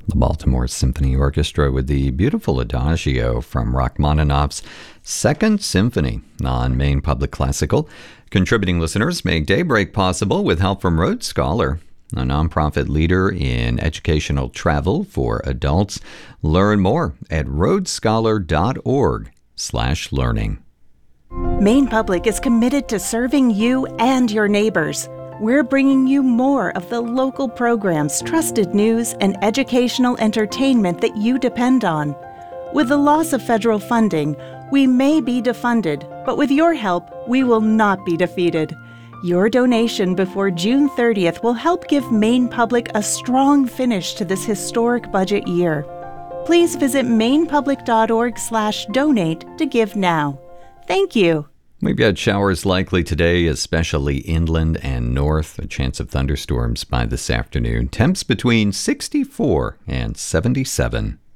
The Baltimore Symphony Orchestra with the beautiful Adagio from Rachmaninoff's Second Symphony on Maine Public Classical. Contributing listeners make Daybreak possible with help from Rhodes Scholar, a nonprofit leader in educational travel for adults. Learn more at rhodesscholar.org/learning. Maine Public is committed to serving you and your neighbors. We're bringing you more of the local programs, trusted news, and educational entertainment that you depend on. With the loss of federal funding, we may be defunded, but with your help, we will not be defeated. Your donation before June 30th will help give Maine Public a strong finish to this historic budget year. Please visit mainepublic.org/donate to give now. Thank you. We've got showers likely today, especially inland and north. A chance of thunderstorms by this afternoon. Temps between 64 and 77.